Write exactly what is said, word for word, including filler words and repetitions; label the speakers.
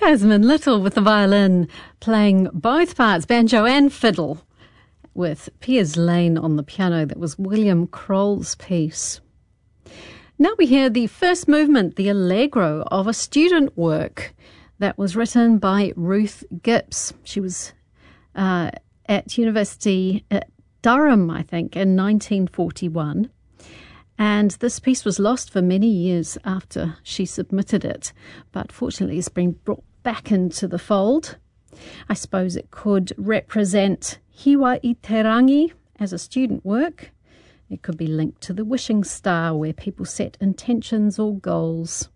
Speaker 1: Desmond Little with the violin, playing both parts, banjo and fiddle, with Piers Lane on the piano. That was William Kroll's piece. Now we hear the first movement, the Allegro, of a student work that was written by Ruth Gibbs. She was uh, at University at Durham, I think, in nineteen forty-one. And this piece was lost for many years after she submitted it, but fortunately it's been brought back into the fold. I suppose it could represent Hiwa i Te Rangi as a student work. It could be linked to the wishing star, where people set intentions or goals.